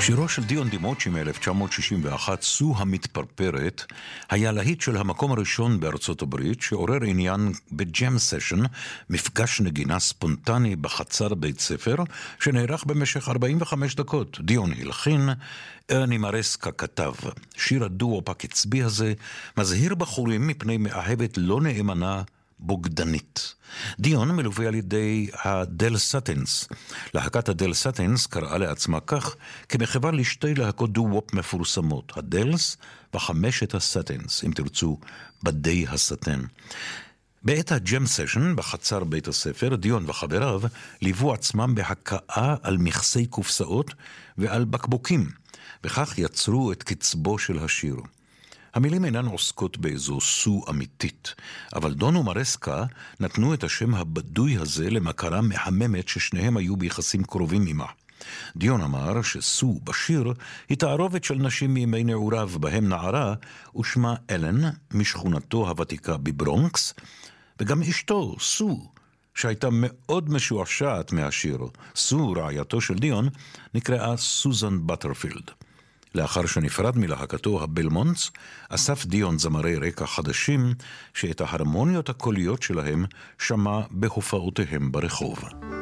שירו של דיון דימוצ'י מ-1961, סו המתפרפרת, היה להיט של המקום הראשון בארצות הברית, שעורר עניין בג'ם סשן, מפגש נגינה ספונטני בחצר בית ספר, שנערך במשך 45 דקות. דיון הלחין, ארני מרסקה כתב. שיר הדואופ הקצבי הזה מזהיר בחורים מפני מאהבת לא נאמנה, בוגדנית. דיון מלווה על ידי הדל סטנס. להקת הדל סטנס קראה לעצמה כך כמחווה לשתי להקות דו-וופ מפורסמות, הדלס וחמשת הסטנס, אם תרצו, בדי הסטן. בעת הג'ם סשן בחצר בית הספר, דיון וחבריו ליוו עצמם בהקאה על מכסי קופסאות ועל בקבוקים, וכך יצרו את קצבו של השיר. המילים אינן עוסקות באיזו סו אמיתית, אבל דון ומרסקה נתנו את השם הבדוי הזה למכרה מחממת ששניהם היו ביחסים קרובים עמה. דיון אמר שסו בשיר היא תערובת של נשים מימי נעוריו, בהם נערה ושמה אלן משכונתו הוותיקה בברונקס, וגם אשתו סו שהייתה מאוד משועשעת מהשיר. סו, רעייתו של דיון, נקראה סוזן בטרפילד. לאחר שנפרד מלהקתו הבלמונטס, אסף דיון זמרי רקע חדשים שאת ההרמוניות הקוליות שלהם שמע בהופעותיהם ברחוב.